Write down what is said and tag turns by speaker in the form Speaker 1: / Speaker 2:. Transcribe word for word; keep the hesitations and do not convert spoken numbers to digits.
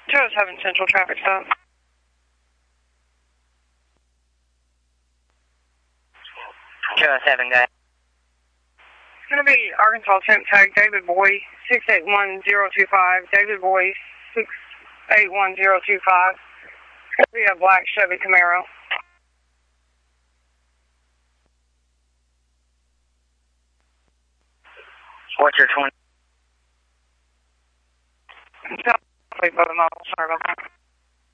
Speaker 1: two oh seven Central traffic stop.
Speaker 2: two oh seven, guys.
Speaker 1: It's going to be Arkansas temp tag David Boy six eight one zero two five. David Boy six eight one zero two five. It's going to be a black Chevy Camaro.
Speaker 2: What's your twenty?
Speaker 1: Sorry about that.